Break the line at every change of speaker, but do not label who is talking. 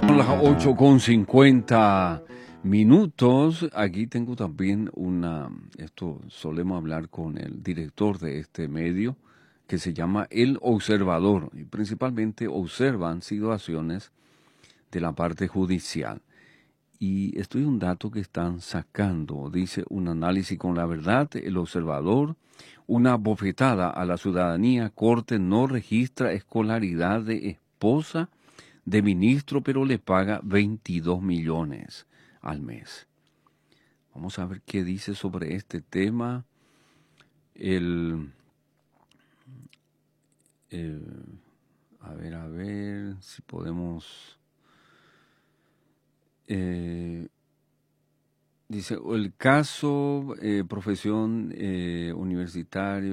Son las 8:50. Aquí tengo también esto solemos hablar con el director de este medio, que se llama El Observador, y principalmente observan situaciones de la parte judicial. Y esto es un dato que están sacando, dice un análisis con la verdad, El Observador, una bofetada a la ciudadanía, Corte no registra escolaridad de esposa de ministro, pero le paga 22 millones al mes. Vamos a ver qué dice sobre este tema a ver si podemos. Dice, el caso, profesión universitaria.